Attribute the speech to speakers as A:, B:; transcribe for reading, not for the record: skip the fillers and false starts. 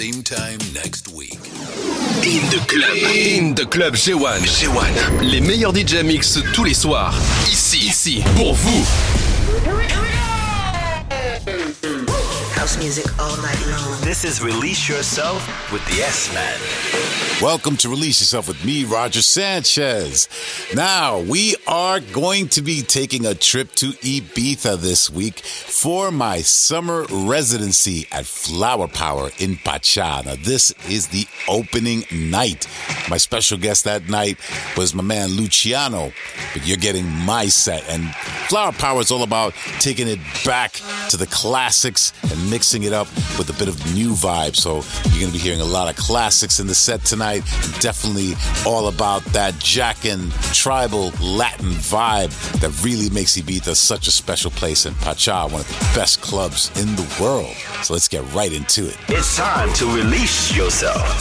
A: same time next week.
B: In the Club G1. Les meilleurs DJ mix tous les soirs. Ici, pour vous.
C: House music all night long.
D: This is Release Yourself with the S-Man.
E: Welcome to Release Yourself with me, Roger Sanchez. Now, we are going to be taking a trip to Ibiza this week for my summer residency at Flower Power in Pacha. Now, this is the opening night. My special guest that night was my man Luciano, but you're getting my set. And Flower Power is all about taking it back to the classics and mixing it up with a bit of new vibe. So you're going to be hearing a lot of classics in the set tonight. Definitely all about that Jackin' tribal Latin vibe that really makes Ibiza such a special place, in Pacha, one of the best clubs in the world. So let's get right into it.
D: It's time to release yourself.